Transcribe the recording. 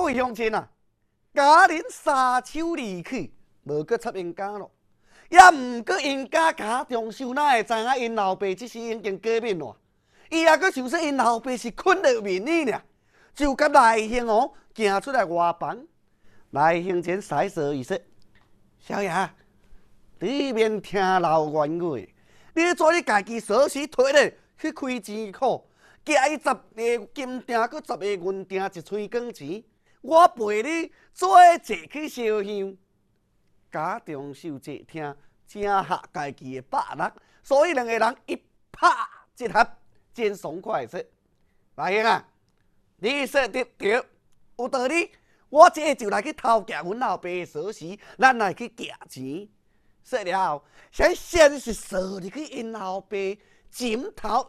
位乡亲啊，家人撒手离去，无搁插因家咯，也毋过因家家中受，哪会知影因老爸即时已经过面咯？伊也搁想说因老爸是困入面呢尔，就甲赖兴哦行出来外房。赖兴前使说伊说：“小爷，你免听老冤话，你做你家己锁匙摕咧去开钱库，加伊10个金锭，佮10个银锭，一喙光钱，我陪你做坐去烧香。家中受这听，正合家己的百乐，所以两个人一拍即合，真爽快说。赖兴啊，你说得对，有道理。我这就来去偷夹阮老爸的锁匙，咱来去夹钱。说了后，先是扫入去因老爸枕头